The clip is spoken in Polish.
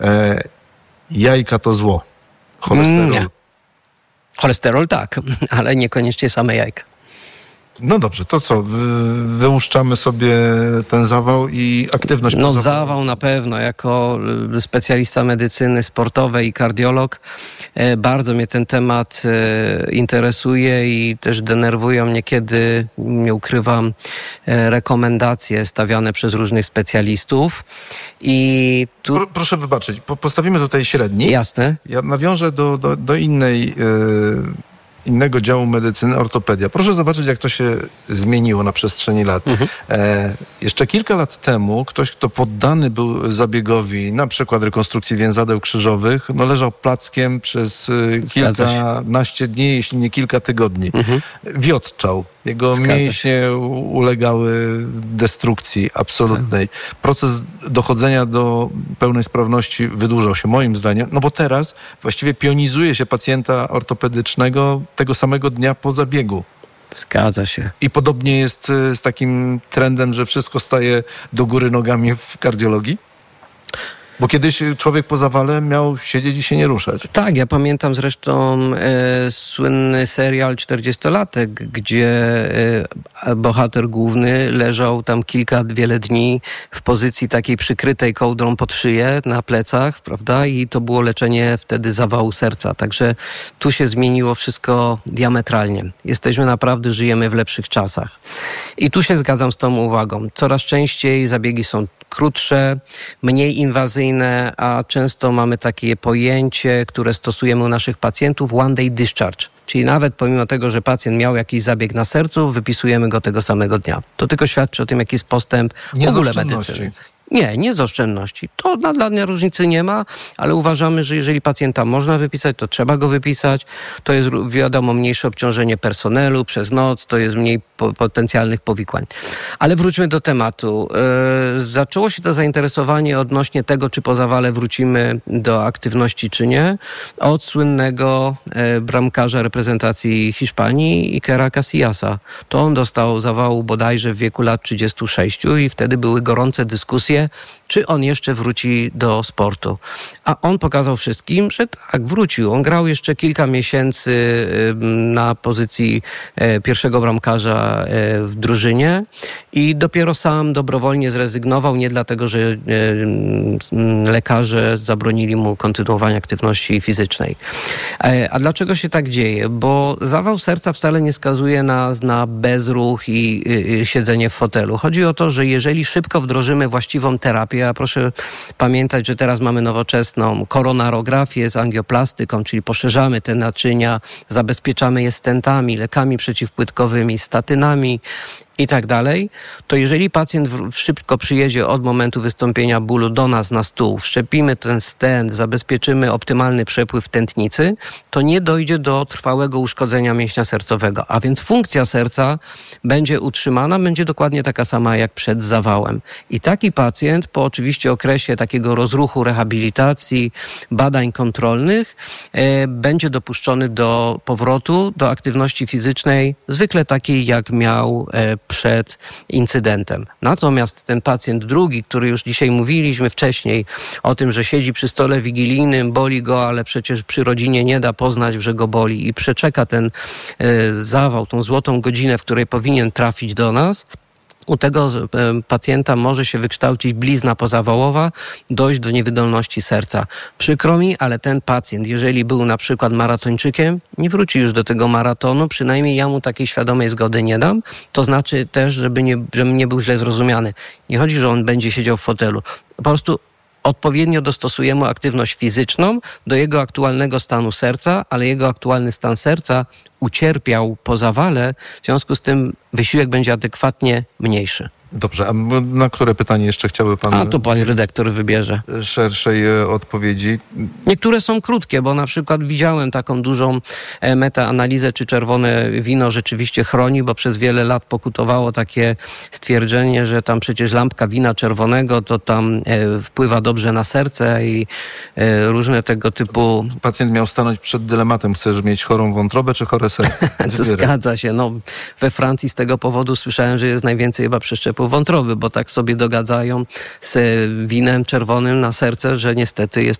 Jajka to zło. Cholesterol. Nie. Cholesterol tak, ale niekoniecznie same jajka. No dobrze, to co? Wyłuszczamy sobie ten zawał i aktywność No pozawodową. zawał na pewno. Jako specjalista medycyny sportowej i kardiolog bardzo mnie ten temat interesuje i też denerwują mnie, kiedy, nie ukrywam, rekomendacje stawiane przez różnych specjalistów. I tu... Proszę wybaczyć, postawimy tutaj średni. Jasne. Ja nawiążę do innego działu medycyny, ortopedia. Proszę zobaczyć, jak to się zmieniło na przestrzeni lat. Jeszcze kilka lat temu ktoś, kto poddany był zabiegowi, na przykład rekonstrukcji więzadeł krzyżowych, no leżał plackiem przez kilkanaście dni, jeśli nie kilka tygodni. Wiotczał. Jego mięśnie ulegały destrukcji absolutnej. Tak. Proces dochodzenia do pełnej sprawności wydłużał się, moim zdaniem, no bo teraz właściwie pionizuje się pacjenta ortopedycznego tego samego dnia po zabiegu. Zgadza się. I podobnie jest z takim trendem, że wszystko staje do góry nogami w kardiologii? Bo kiedyś człowiek po zawale miał siedzieć i się nie ruszać. Tak, ja pamiętam zresztą słynny serial 40-latek, gdzie bohater główny leżał tam wiele dni w pozycji takiej przykrytej kołdrą pod szyję na plecach, prawda? I to było leczenie wtedy zawału serca. Także tu się zmieniło wszystko diametralnie. Naprawdę żyjemy w lepszych czasach. I tu się zgadzam z tą uwagą. Coraz częściej zabiegi są krótsze, mniej inwazyjne, a często mamy takie pojęcie, które stosujemy u naszych pacjentów, one day discharge. Czyli nawet pomimo tego, że pacjent miał jakiś zabieg na sercu, wypisujemy go tego samego dnia. To tylko świadczy o tym, jaki jest postęp w ogóle medycyny. Nie z oszczędności. To dla mnie różnicy nie ma, ale uważamy, że jeżeli pacjenta można wypisać, to trzeba go wypisać. To jest, wiadomo, mniejsze obciążenie personelu przez noc, to jest mniej potencjalnych powikłań. Ale wróćmy do tematu. Zaczęło się to zainteresowanie odnośnie tego, czy po zawale wrócimy do aktywności, czy nie, od słynnego bramkarza reprezentacji Hiszpanii, Ikera Casillasa. To on dostał zawału bodajże w wieku lat 36 i wtedy były gorące dyskusje, czy on jeszcze wróci do sportu. A on pokazał wszystkim, że tak, wrócił. On grał jeszcze kilka miesięcy na pozycji pierwszego bramkarza w drużynie i dopiero sam dobrowolnie zrezygnował, nie dlatego, że lekarze zabronili mu kontynuowania aktywności fizycznej. A dlaczego się tak dzieje? Bo zawał serca wcale nie skazuje nas na bezruch i siedzenie w fotelu. Chodzi o to, że jeżeli szybko wdrożymy właściwą terapię, a proszę pamiętać, że teraz mamy nowoczesną koronarografię z angioplastyką, czyli poszerzamy te naczynia, zabezpieczamy je stentami, lekami przeciwpłytkowymi, statynami i tak dalej, to jeżeli pacjent szybko przyjedzie od momentu wystąpienia bólu do nas na stół, wszczepimy ten stent, zabezpieczymy optymalny przepływ tętnicy, to nie dojdzie do trwałego uszkodzenia mięśnia sercowego, a więc funkcja serca będzie utrzymana, będzie dokładnie taka sama jak przed zawałem. I taki pacjent po oczywiście okresie takiego rozruchu rehabilitacji, badań kontrolnych, będzie dopuszczony do powrotu do aktywności fizycznej, zwykle takiej jak miał przed incydentem. Natomiast ten pacjent drugi, który już dzisiaj mówiliśmy wcześniej o tym, że siedzi przy stole wigilijnym, boli go, ale przecież przy rodzinie nie da poznać, że go boli i przeczeka ten zawał, tą złotą godzinę, w której powinien trafić do nas, u tego pacjenta może się wykształcić blizna pozawałowa, dojść do niewydolności serca. Przykro mi, ale ten pacjent, jeżeli był na przykład maratończykiem, nie wróci już do tego maratonu, przynajmniej ja mu takiej świadomej zgody nie dam. To znaczy też, żebym nie był źle zrozumiany. Nie chodzi, że on będzie siedział w fotelu. Po prostu odpowiednio dostosujemy aktywność fizyczną do jego aktualnego stanu serca, ale jego aktualny stan serca ucierpiał po zawale, w związku z tym wysiłek będzie adekwatnie mniejszy. Dobrze, a na które pytanie jeszcze chciałby pan... A to pan redaktor wybierze. Szerszej odpowiedzi. Niektóre są krótkie, bo na przykład widziałem taką dużą metaanalizę, czy czerwone wino rzeczywiście chroni, bo przez wiele lat pokutowało takie stwierdzenie, że tam przecież lampka wina czerwonego to tam wpływa dobrze na serce i różne tego typu... Pacjent miał stanąć przed dylematem, chcesz mieć chorą wątrobę czy chore serce? To zgadza się. No, we Francji z tego powodu słyszałem, że jest najwięcej chyba przeszczepów typu wątroby, bo tak sobie dogadzają z winem czerwonym na serce, że niestety jest